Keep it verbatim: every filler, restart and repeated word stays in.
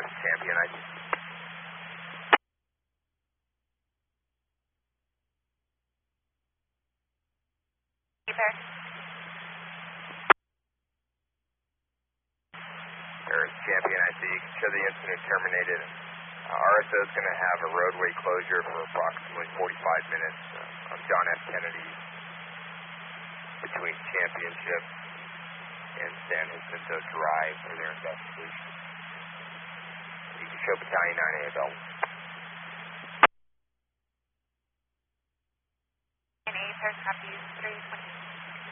This is Champion I D. Paris. Paris, Champion I D. You can show the incident terminated. Uh, R S O is going to have a roadway closure for approximately forty-five minutes uh, on John F. Kennedy between Championship and San Jacinto Drive for their investigation. You can show Battalion nine A available. nine A, Paris, copy three